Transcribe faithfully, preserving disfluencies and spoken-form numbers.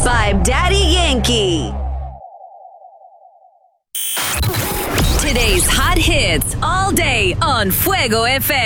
by Daddy Yankee. Today's hot hits all day on Fuego F M.